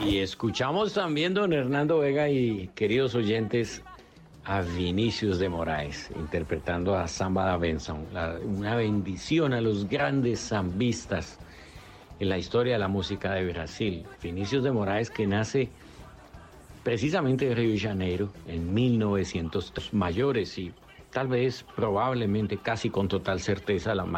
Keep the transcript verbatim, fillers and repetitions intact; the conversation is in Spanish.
Y escuchamos también, don Hernando Vega y queridos oyentes, a Vinícius de Moraes interpretando a Samba da Benção, la, una bendición a los grandes zambistas en la historia de la música de Brasil. Vinícius de Moraes, que nace precisamente en Río de Janeiro en mil novecientos, mayores y tal vez, probablemente, casi con total certeza, la